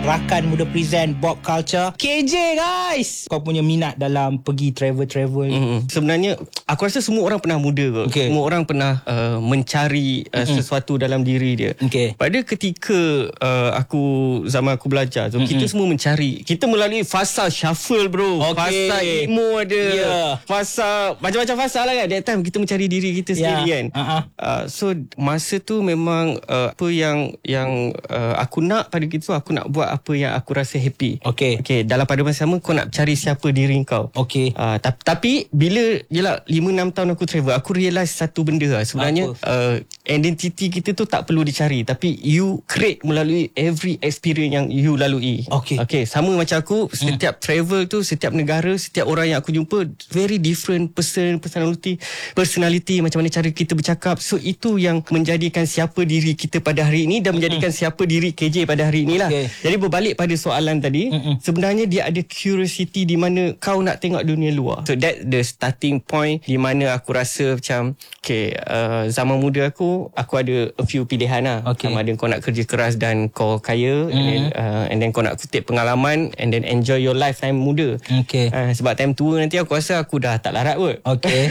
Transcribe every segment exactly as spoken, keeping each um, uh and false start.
Rakan Muda Present Bob Culture. K J guys, kau punya minat dalam pergi travel-travel? Mm-hmm. Sebenarnya aku rasa semua orang pernah muda kot. Okay. Semua orang pernah uh, mencari uh, mm-hmm. sesuatu dalam diri dia. Okay. Pada ketika uh, aku zaman aku belajar tu, mm-hmm. kita semua mencari. Kita melalui fasa shuffle bro. Okay. Fasa emo ada. Yeah. Fasa macam-macam fasa lah kan. That time kita mencari diri kita sendiri yeah. kan. Uh-huh. Uh, so masa tu memang uh, apa yang yang uh, aku nak pada kita, aku nak buat apa yang aku rasa happy. Okay. Okay. Dalam pada masa sama kau nak cari siapa diri kau. Okay. Uh, tapi, tapi bila yelah lima enam tahun aku travel, aku realise satu benda lah. Sebenarnya uh, identiti kita tu tak perlu dicari, tapi you create melalui every experience yang you lalui. Okay. Okay. Sama macam aku, setiap hmm. travel tu, setiap negara, setiap orang yang aku jumpa very different person, personality, personality, macam mana cara kita bercakap. So itu yang menjadikan siapa diri kita pada hari ini dan menjadikan hmm. siapa diri K J pada hari inilah. Okay. Jadi berbalik pada soalan tadi, hmm. sebenarnya dia ada curiosity di mana kau nak tengok dunia luar. So that the starting point di mana aku rasa macam okay, uh, zaman muda aku aku ada a few pilihan lah. Okay. Sama ada kau nak kerja keras dan kau kaya, mm. and, then, uh, and then kau nak kutip pengalaman and then enjoy your life time muda. Okay. Uh, sebab time tua nanti aku rasa aku dah tak larat kot. Okay.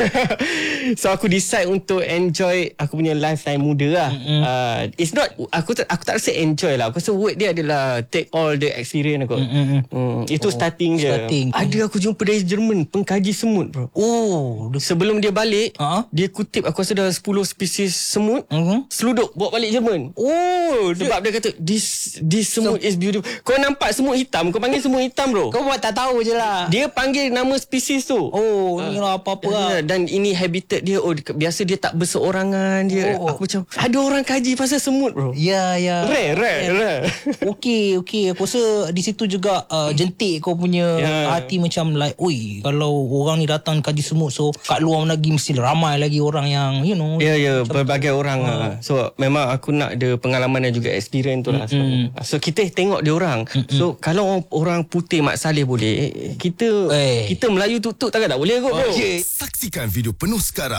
So aku decide untuk enjoy aku punya lifetime muda lah. Mm-hmm. uh, It's not, aku tak, aku tak rasa enjoy lah. Aku rasa word dia adalah take all the experience aku. Mm-hmm. mm, Itu oh, starting je starting. Ada aku jumpa dari Jerman, pengkaji semut bro. Oh, sebelum dia balik, uh-huh. dia kutip aku rasa dah sepuluh spesies semut, uh-huh. seluduk bawa balik Jerman. Oh, sebab dia, dia kata this this semut so, is beautiful. Kau nampak semut hitam, kau panggil semut hitam bro. Kau buat tak tahu je lah. Dia panggil nama spesies tu. Oh, uh, ni lah apa-apa lah. Dan ini habitat dia. Oh, biasa dia tak berseorangan dia. Oh. Aku macam ada orang kaji pasal semut bro. Ya ya. Rare rare, yeah. rare. Okey okey. Aku rasa di situ juga uh, jentik kau punya yeah. hati macam like, oi, kalau orang ni datang kaji semut, so kat luar lagi mesti ramai lagi orang yang you know. Ya yeah, ya, yeah, berbagai tu. Orang. Uh. So memang aku nak ada pengalaman dan juga experience tu lah. Mm-hmm. So kita tengok dia orang. Mm-hmm. So kalau orang putih Mat Saleh boleh, kita eh. kita Melayu tutup takkan tak boleh kot bro. Okay. Saksikan video penuh sekarang